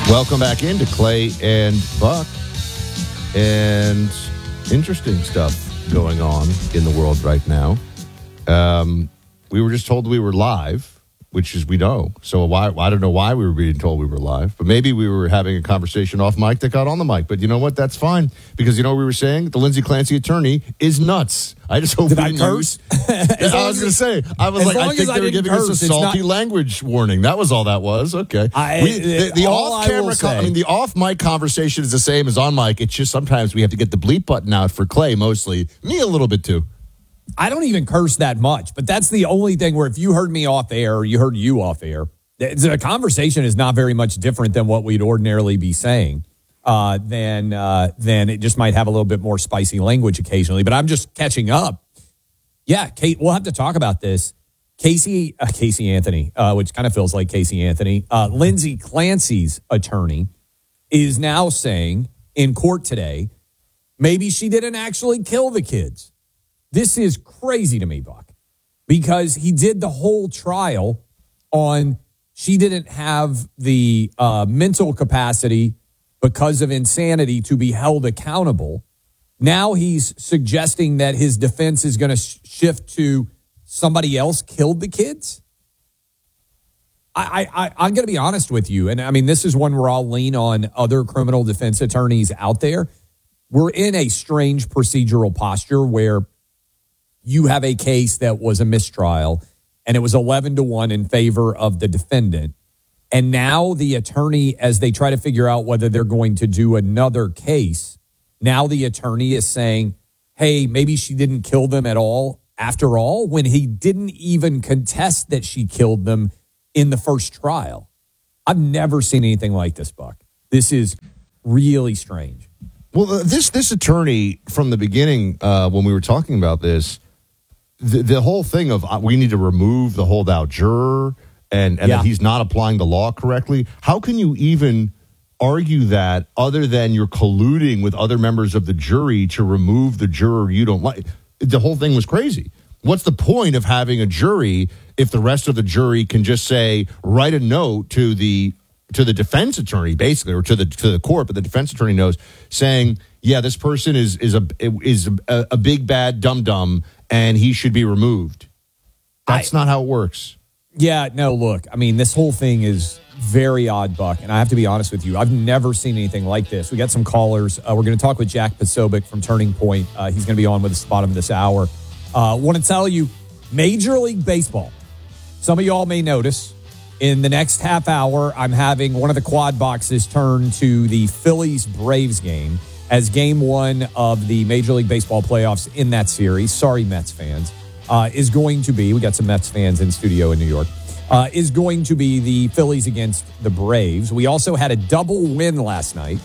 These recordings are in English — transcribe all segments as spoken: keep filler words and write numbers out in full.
Welcome back into Clay and Buck. And interesting stuff going on in the world right now. Um, we were just told we were live, which is we know. So why I don't know why we were being told we were live, but maybe we were having a conversation off mic that got on the mic. But you know what? That's fine, because you know what we were saying? The Lindsay Clancy attorney is nuts. I just hope Did we I curse? I was going to say, I was like, I think they were giving curse, us a salty not... language warning. That was all that was. Okay. I, we, the the off-camera, I, I mean, the off-mic conversation is the same as on mic. It's just sometimes we have to get the bleep button out for Clay mostly. Me a little bit too. I don't even curse that much, but that's the only thing where if you heard me off air or you heard you off air, the conversation is not very much different than what we'd ordinarily be saying. Uh, then, uh, then it just might have a little bit more spicy language occasionally. But I'm just catching up. Yeah, Kate, we'll have to talk about this. Casey, uh, Casey Anthony, uh, which kind of feels like Casey Anthony, uh, Lindsay Clancy's attorney is now saying in court today, maybe she didn't actually kill the kids. This is crazy to me, Buck, because he did the whole trial on she didn't have the uh, mental capacity because of insanity to be held accountable. Now he's suggesting that his defense is going to sh- shift to somebody else killed the kids. I, I, I'm going to be honest with you, and I mean, this is one where I'll lean on other criminal defense attorneys out there. We're in a strange procedural posture where you have a case that was a mistrial, and it was eleven to one in favor of the defendant. And now the attorney, as they try to figure out whether they're going to do another case, now the attorney is saying, hey, maybe she didn't kill them at all after all, when he didn't even contest that she killed them in the first trial. I've never seen anything like this, Buck. This is really strange. Well, uh, this this attorney from the beginning, uh, when we were talking about this, The, the whole thing of uh, we need to remove the holdout juror and, and yeah. that he's not applying the law correctly. How can you even argue that other than you're colluding with other members of the jury to remove the juror you don't like? The whole thing was crazy. What's the point of having a jury if the rest of the jury can just say, write a note to the to the defense attorney, basically, or to the to the court, but the defense attorney knows, saying, yeah, this person is is a is a, a big bad dum dum, and he should be removed. That's I, not how it works. Yeah, no, look, I mean, this whole thing is very odd, Buck, and I have to be honest with you. I've never seen anything like this. We got some callers. Uh, we're going to talk with Jack Posobiec from Turning Point. Uh, he's going to be on with us at the bottom of this hour. Uh, want to tell you, Major League Baseball, some of y'all may notice, in the next half hour, I'm having one of the quad boxes turn to the Phillies-Braves game as game one of the Major League Baseball playoffs in that series. Sorry, Mets fans. Uh, is going to be, we got some Mets fans in studio in New York, uh, is going to be the Phillies against the Braves. We also had a double win last night.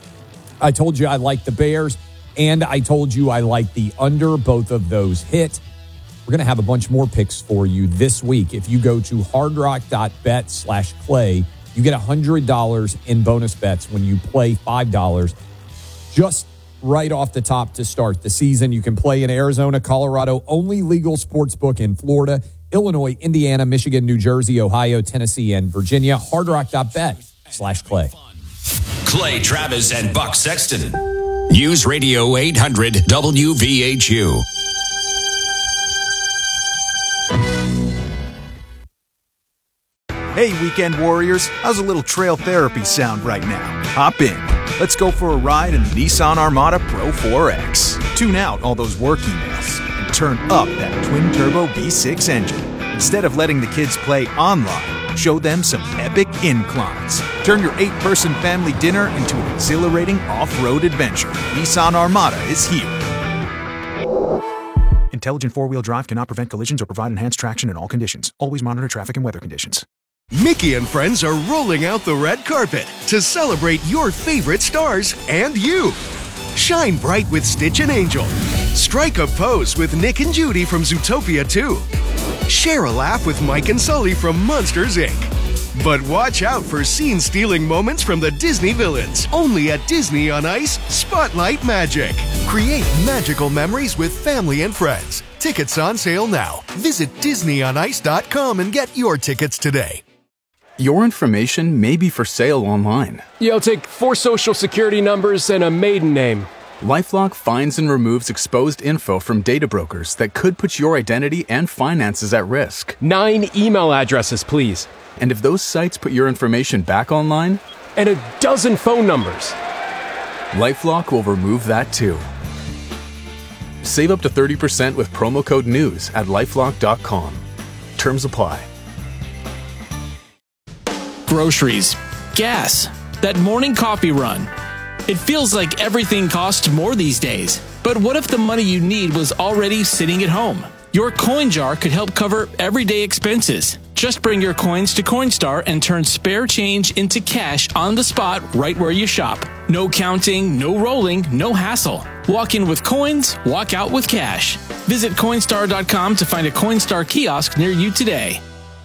I told you I liked the Bears, and I told you I liked the under. Both of those hit. We're going to have a bunch more picks for you this week. If you go to hardrock.bet slash clay, you get one hundred dollars in bonus bets when you play five dollars just right off the top to start the season. You can play in Arizona, Colorado, only legal sports book in Florida, Illinois, Indiana, Michigan, New Jersey, Ohio, Tennessee, and Virginia. hardrock.bet slash clay. Clay Travis and Buck Sexton. News Radio eight hundred W V H U. Hey, weekend warriors, how's a little trail therapy sound right now? Hop in. Let's go for a ride in the Nissan Armada Pro four X. Tune out all those work emails and turn up that twin-turbo V six engine. Instead of letting the kids play online, show them some epic inclines. Turn your eight-person family dinner into an exhilarating off-road adventure. Nissan Armada is here. Intelligent four-wheel drive cannot prevent collisions or provide enhanced traction in all conditions. Always monitor traffic and weather conditions. Mickey and friends are rolling out the red carpet to celebrate your favorite stars and you. Shine bright with Stitch and Angel. Strike a pose with Nick and Judy from Zootopia two. Share a laugh with Mike and Sully from Monsters, Incorporated. But watch out for scene-stealing moments from the Disney villains. Only at Disney on Ice Spotlight Magic. Create magical memories with family and friends. Tickets on sale now. Visit disney on ice dot com and get your tickets today. Your information may be for sale online. Yeah, I'll take four social security numbers and a maiden name. LifeLock finds and removes exposed info from data brokers that could put your identity and finances at risk. Nine email addresses, please. And if those sites put your information back online, and a dozen phone numbers, LifeLock will remove that too. Save up to thirty percent with promo code NEWS at lifelock dot com. Terms apply. Groceries, gas, that morning coffee run. It feels like everything costs more these days. But what if the money you need was already sitting at home? Your coin jar could help cover everyday expenses. Just bring your coins to Coinstar and turn spare change into cash on the spot right where you shop. No counting, no rolling, no hassle. Walk in with coins, walk out with cash. Visit Coinstar dot com to find a Coinstar kiosk near you today.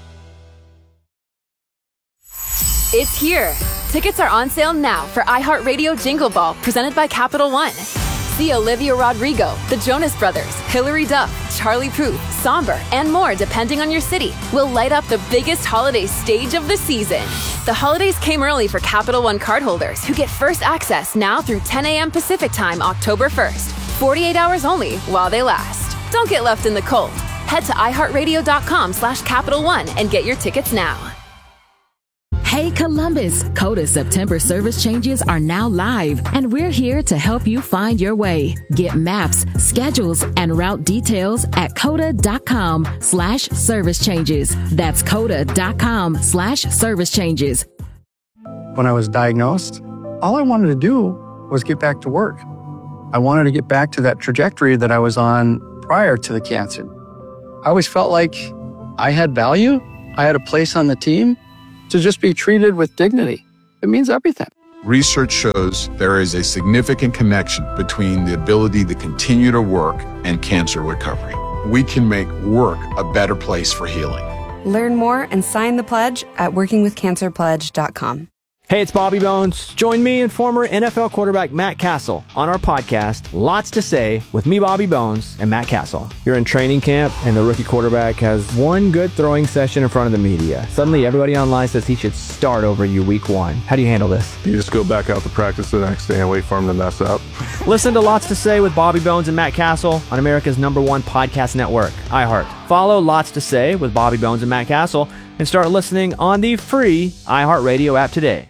It's here. Tickets are on sale now for iHeartRadio Jingle Ball, presented by Capital One. See Olivia Rodrigo, the Jonas Brothers, Hilary Duff, Charlie Puth, Somber, and more depending on your city will light up the biggest holiday stage of the season. The holidays came early for Capital One cardholders who get first access now through ten a.m. Pacific Time, October first. forty-eight hours only while they last. Don't get left in the cold. Head to iHeartRadio.com slash Capital One and get your tickets now. Hey Columbus, Coda September service changes are now live, and we're here to help you find your way. Get maps, schedules, and route details at coda.com slash service changes. That's coda.com slash service changes. When I was diagnosed, all I wanted to do was get back to work. I wanted to get back to that trajectory that I was on prior to the cancer. I always felt like I had value, I had a place on the team. To just be treated with dignity, it means everything. Research shows there is a significant connection between the ability to continue to work and cancer recovery. We can make work a better place for healing. Learn more and sign the pledge at working with cancer pledge dot com. Hey, it's Bobby Bones. Join me and former N F L quarterback Matt Castle on our podcast, Lots to Say, with me, Bobby Bones, and Matt Castle. You're in training camp, and the rookie quarterback has one good throwing session in front of the media. Suddenly, everybody online says he should start over you week one. How do you handle this? You just go back out to practice the next day and wait for him to mess up. Listen to Lots to Say with Bobby Bones and Matt Castle on America's number one podcast network, iHeart. Follow Lots to Say with Bobby Bones and Matt Castle and start listening on the free iHeartRadio app today.